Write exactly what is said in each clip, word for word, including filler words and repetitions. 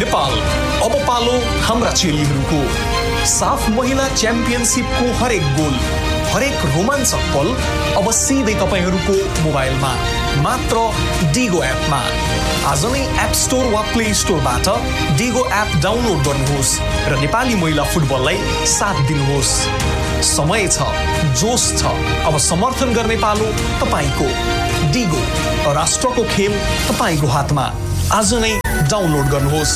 नेपाल। अब पालो हाम्रा चेलीहरूको। साफ महिला च्याम्पियनसिपको हरेक गोल, हरेक रोमाञ्चक पल अब सिधै तपाईहरूको मोबाइलमा, मात्र डिगो एपमा। आज नै एप स्टोर वा प्ले स्टोरबाट डिगो एप डाउनलोड गर्नुहोस् र नेपाली महिला फुटबललाई साथ दिनुहोस्। समय छ, जोश छ, अब समर्थन गर्ने पालो तपाईको। डिगो, राष्ट्रको खेल तपाईको हातमा। आज नै डाउनलोड गर्नुहोस्।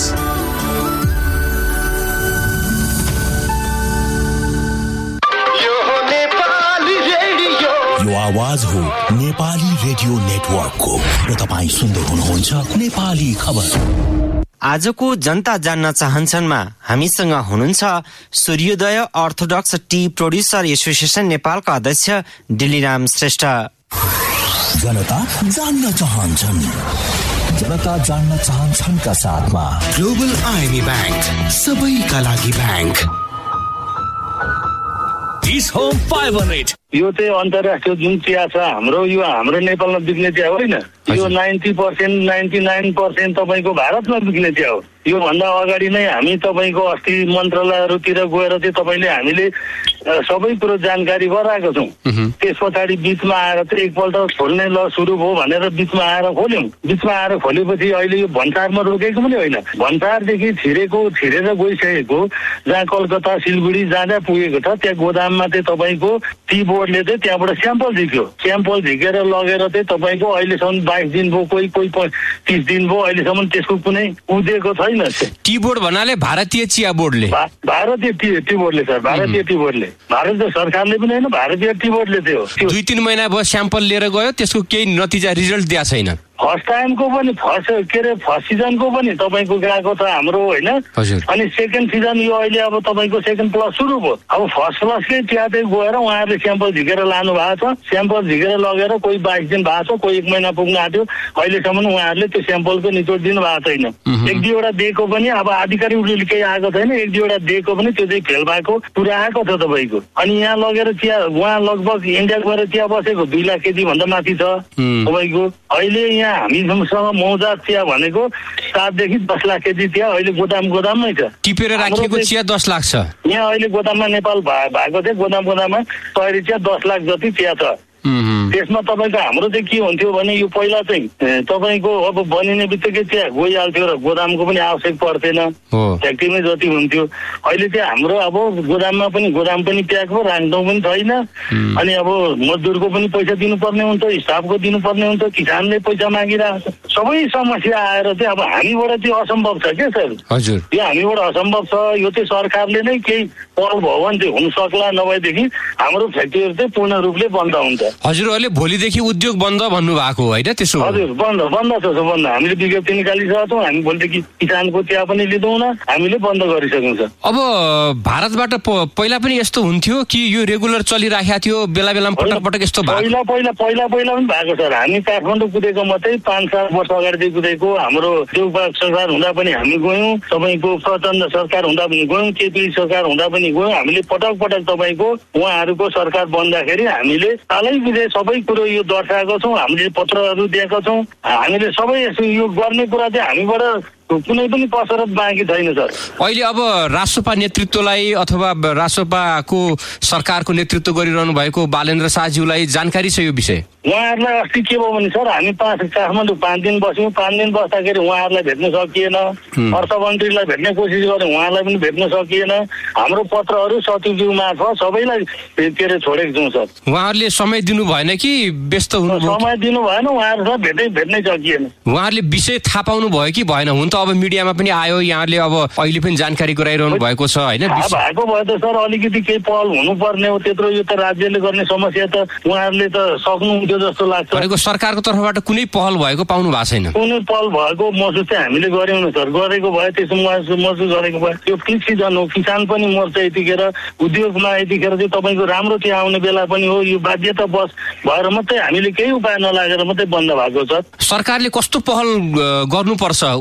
यो आवाज हो नेपाली रेडियो नेटवर्कको र तपाईँ सुन्दै हुनुहुन्छ नेपाली खबर। आजको जनता जान्न चाहन्छनमा हामीसँग हुनुहुन्छ सूर्योदय अर्थोडक्स टी प्रोड्युसर एसोसिएसन नेपालका अध्यक्ष डिलिराम श्रेष्ठ। जनता जान्न चाहन्छन्, जनता जान्न चाहन्छन् का साथमा ग्लोबल आइएमई ब्याङ्क, सबैका लागि bank. East Home five hundred यो चाहिँ अन्तर्राष्ट्रिय जुन चिया छ हाम्रो, यो हाम्रो नेपालमा बिक्ने चिया होइन। यो ninety percent ninety nine percent तपाईँको भारतमा बिक्ने चिया हो। यो भन्दा अगाडि नै हामी तपाईँको अस्ति मन्त्रालयहरूतिर गएर चाहिँ तपाईँले हामीले सबै कुरो जानकारी गराएको छौँ। त्यस पछाडि बिचमा आएर चाहिँ एकपल्ट खोल्ने ल सुरु भयो भनेर बिचमा आएर खोल्यौँ। बिचमा आएर खोलेपछि अहिले यो भन्सारमा रोकेको पनि होइन, भन्सारदेखि छिरेको छिरेर गइसकेको जहाँ कलकत्ता सिलगढी जहाँ जहाँ पुगेको छ त्यहाँ गोदाममा चाहिँ तपाईँको टी बोर्डले चाहिँ त्यहाँबाट स्याम्पल झिक्यो। स्याम्पल झिकेर लगेर चाहिँ तपाईँको अहिलेसम्म बाइस दिन भयो, कोही कोही तिस दिन भयो, अहिलेसम्म त्यसको कुनै उदेको छैन। टी बोर्ड भन्नाले भारतीय चिया बोर्डले, भारतीय टी टी बोर्डले सर, भारतीय टी बोर्डले, भारतीय सरकारले पनि होइन, भारतीय टी बोर्डले थियो। दुई तिन महिना भयो स्याम्पल लिएर गयो, त्यसको केही नतिजा रिजल्ट दिएको छैन। फर्स्ट टाइमको पनि फर्स्ट के अरे फर्स्ट सिजनको पनि तपाईँको गएको छ हाम्रो होइन। अनि सेकेन्ड सिजन यो अहिले अब तपाईँको सेकेन्ड प्लस सुरु भयो। अब फर्स्ट प्लसकै चिया चाहिँ गएर उहाँहरूले स्याम्पल झिकेर लानु भएको छ। स्याम्पल झिकेर लगेर कोही बाइस दिन भएको छ, कोही एक महिना पुग्न आँट्यो। अहिलेसम्म उहाँहरूले त्यो स्याम्पलको निचोड दिनु भएको छैन। एक दुईवटा दिएको पनि अब आधिकारिक रूपले केही आएको छैन। एक दुईवटा दिएको पनि त्यो चाहिँ फेल भएको कुरा आएको छ तपाईँको। अनि यहाँ लगेर चिया उहाँ लगभग इन्डिया गएर चिया बसेको दुई लाख केजी भन्दा माथि छ तपाईँको। अहिले हामीसँग मौजात चिया भनेको सातदेखि दस लाख केजी चिया अहिले गोदाम गोदाममै छ। टिपेर राखिएको चिया दस लाख छ यहाँ अहिले गोदाममा। नेपाल भएको चाहिँ गोदाम गोदाममा तयारी चिया दस लाख जति चिया छ। त्यसमा तपाईँको हाम्रो चाहिँ के हुन्थ्यो भने यो पहिला चाहिँ तपाईँको अब बनिने बित्तिकै चिया गइहाल्थ्यो र गोदामको पनि आवश्यक पर्थेन, फ्याक्ट्रीमै जति हुन्थ्यो। अहिले चाहिँ हाम्रो अब गोदाममा पनि गोदाम पनि प्याक हो, राख्दौ पनि छैन। अनि अब मजदुरको पनि पैसा दिनुपर्ने हुन्छ, स्टाफको दिनुपर्ने हुन्छ, किसानले पैसा मागिरहेको छ। सबै समस्या आएर चाहिँ अब हामीबाट चाहिँ असम्भव छ क्या सर। हजुर, यो हामीबाट असम्भव छ। यो चाहिँ सरकारले नै केही पहल भयो भने चाहिँ हुन सक्ला, नभएदेखि हाम्रो फ्याक्ट्रीहरू चाहिँ पूर्ण रूपले बन्द हुन्छ। हजुरहरूले भोलिदेखि उद्योग बन्द भन्नु भएको होइन त्यसो? हजुर, बन्द बन्द छ बन्द। हामीले विज्ञप्ति निकालिसकेका छौँ। हामी भोलिदेखि किसानको चिया पनि लिँदैनौँ, हामीले बन्द गरिसकेको छ। अब भारतबाट पहिला पनि यस्तो हुन्थ्यो कि यो रेगुलर चलिराखेको थियो, बेला बेलामा पटक पटक यस्तो भएको? पहिला पहिला पहिला पहिला पनि भएको सर। हामी काठमाडौँ कुदेको मात्रै पाँच सात वर्ष अगाडिदेखि कुदेको। हाम्रो देउपाल सरकार हुँदा पनि हामी गयौँ, तपाईँको प्रचण्ड सरकार हुँदा पनि गयौँ, केपी सरकार हुँदा पनि गयौँ। हामीले पटक पटक तपाईँको उहाँहरूको सरकार बन्दाखेरि हामीले सालै विधेय सबै कुरो यो दर्शाएको छौँ, हामीले पत्रहरू दिएका छौँ। हामीले सबै यो गर्ने कुरा चाहिँ हामीबाट कुनै पनि कसरत बाँकी छैन सर। अहिले अब रासोपा नेतृत्वलाई अथवा रासोपाको सरकारको नेतृत्व गरिरहनु भएको बालेन्द्र शाहज्यूलाई जानकारी छ यो विषय? उहाँहरूलाई अस्ति के भयो भने सर, हामी पाँच काठमाडौँ पाँच दिन बस्यौँ। पाँच दिन बस्दाखेरि उहाँहरूलाई भेट्न सकिएन। अर्थमन्त्रीलाई भेट्ने कोसिस गऱ्यौँ, उहाँलाई पनि भेट्न सकिएन। हाम्रो पत्रहरू सचिवज्यू मार्फत सबैलाई के अरे छोडेको छौँ सर। उहाँहरूले समय दिनु भएन कि व्यस्त हुनु? समय दिनु भएन, उहाँहरूसँग भेट्नै भेट्नै सकिएन। उहाँहरूले विषय थाहा पाउनु भयो कि भएन? हुन त अब मिडियामा पनि आयो, यहाँले अब अहिले पनि जानकारी गराइरहनु भएको छ होइन? भएको भए त सर अलिकति केही पहल हुनुपर्ने हो। त्यत्रो यो त राज्यले गर्ने समस्या त उहाँहरूले त सक्नुहुन्थ्यो जस्तो लाग्छ। भनेको सरकारको तर्फबाट कुनै पहल भएको पाउनु भएको छैन? कुनै पहल भएको महसुस चाहिँ हामीले गऱ्यौँ न सर। गरेको भए त्यसो महसुस गरेको भए यो पिक सिजन हो, किसान पनि मर्छ यतिखेर, उद्योगमा यतिखेर चाहिँ तपाईँको राम्रो चिया आउने बेला पनि हो। यो बाध्यता बस भएर मात्रै हामीले केही उपाय नलागेर मात्रै बन्द भएको छ। सरकारले कस्तो पहल गर्नुपर्छ उता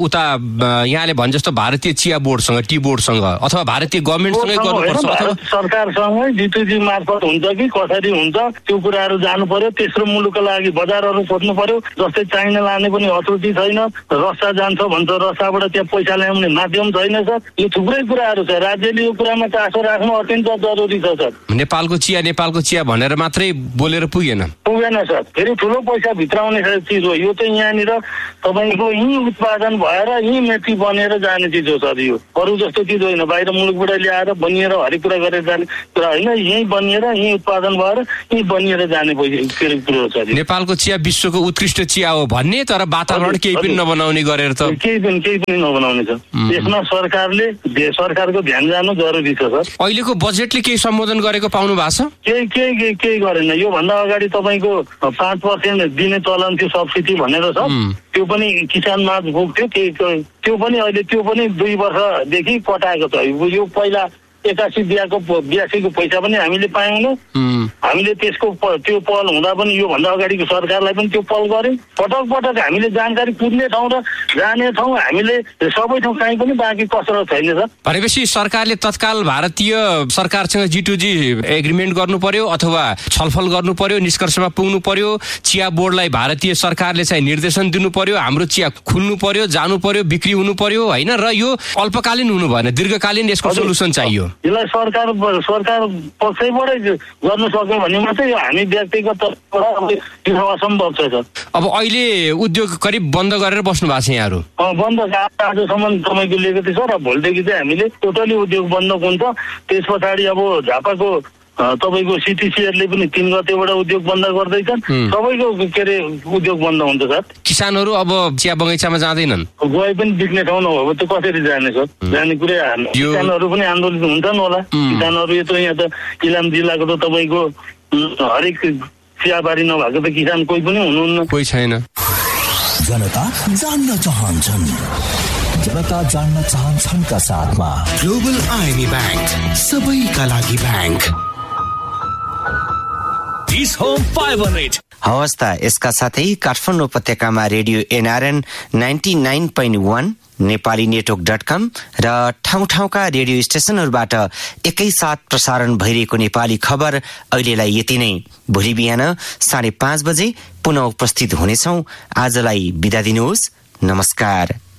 यहाँले भने जस्तो भारतीय चिया बोर्डसँग टी बोर्डसँग अथवा भारतीय गभर्मेन्टसँगै गर्नुपर्छ अथवा सरकारसँगै जिटिजी मार्फत हुन्छ कि कसरी हुन्छ त्यो कुराहरू जानु पर्यो। तेस्रो मुलुकको लागि बजारहरू खोज्नु पर्यो। जस्तै चाइना लाने पनि अथोरिटी छैन, रसा जान्छ भन्छ, रसाबाट त्यहाँ पैसा ल्याउने माध्यम छैन सर। यो थुप्रै कुराहरू छ, राज्यले यो कुरामा चासो राख्नु अत्यन्त जरुरी छ सर। नेपालको चिया नेपालको चिया भनेर मात्रै बोलेर पुगेन पुगेन सर। फेरि ठुलो पैसा भित्राउने चिज हो यो चाहिँ। यहाँनिर तपाईँको यहीँ उत्पादन भएर यहीँ मेथी बनेर जाने चिज हो सर। यो अरू जस्तो चिज होइन, बाहिर मुलुकबाट ल्याएर बनिएर हरेक कुरा गरेर जाने कुरा होइन। यहीँ बनिएर यहीँ उत्पादन भएर यहीँ बनिएर जाने कुरो हो सर। नेपालको चिया विश्वको उत्कृष्ट चिया हो भन्ने, तर वातावरण केही पनि नबनाउने गरेर त केही पनि केही पनि नबनाउने छ। यसमा सरकारले सरकारको ध्यान जानु जरुरी छ सर। अहिलेको बजेटले केही सम्बोधन गरेको पाउनु भएको छ? केही केही केही गरेन। योभन्दा अगाडि तपाईँको पाँच पर्सेन्ट दिने चलन थियो सब्सिडी भनेर छ, त्यो पनि किसानमा पुग्थ्यो। केही त्यो पनि अहिले त्यो पनि दुई वर्षदेखि कटाएको छ। यो पहिला एकासी बिहाको बिहासीको पैसा पनि हामीले पाएनौँ। हामीले त्यसको त्यो पहल हुँदा पनि योभन्दा अगाडिको सरकारलाई पनि त्यो पहल गर्यौँ। पटक पटक हामीले जानकारी पुग्ने ठाउँ र जाने ठाउँ हामीले सबै ठाउँ कहीँ पनि बाँकी कसरत छैन सर। भनेपछि सरकारले तत्काल भारतीय सरकारसँग जी टू जी एग्रिमेन्ट गर्नु पर्यो अथवा छलफल गर्नु पर्यो, निष्कर्षमा पुग्नु पर्यो। चिया बोर्डलाई भारतीय सरकारले चाहिँ निर्देशन दिनु पर्यो, हाम्रो चिया खुल्नु पर्यो, जानु पर्यो, बिक्री हुनु पर्यो होइन। र यो अल्पकालीन हुनु भएन, दीर्घकालीन यसको सोलुसन चाहियो। यसलाई सरकार सरकार पक्षैबाटै गर्नु सक्यो भने मात्रै हामी व्यक्तिगत तर्फबाट असम्भव छ सर। अब अहिले उद्योग करिब बन्द गरेर बस्नु भएको छ यहाँहरू? बन्द आजसम्म तपाईँको लिएको थियो सर। भोलिदेखि चाहिँ हामीले टोटली उद्योग बन्द हुन्छ। त्यस पछाडि अब झापाको तपाईँको सिटिसीहरूले पनि तीन गतेबाट उद्योग बन्द गर्दैछन्। सबैको के अरे उद्योग बन्द हुन्छ सर। किसानहरू अब चिया बगैँचामा जाँदैनन्, गए पनि बिक्ने ठाउँ नभए त कसरी जाने सर? जाने कुरै किसानहरू पनि आन्दोलित हुन्छन् होला। किसानहरू यो त यहाँ त इलाम जिल्लाको त तपाईँको हरेक चियाबारी नभएको त किसान कोही पनि हुनुहुन्न, कोही छैन। जनता जान्न चाहन्छन्, जनता जान्न चाहन्छन् का साथमा ग्लोबल आइएमई ब्याङ्क, सबैका लागि ब्याङ्क। हवस् त, यसका साथै काठमाडौँ उपत्यकामा radio NRN ninety nine point one, Nepali network dot कम र ठाउँ ठाउँका रेडियो स्टेशनहरूबाट एकैसाथ प्रसारण भइरहेको नेपाली खबर अहिलेलाई यति नै। भोलि बिहान साढे पाँच बजे पुनः उपस्थित हुनेछौँ। आजलाई बिदा दिनुहोस्, नमस्कार।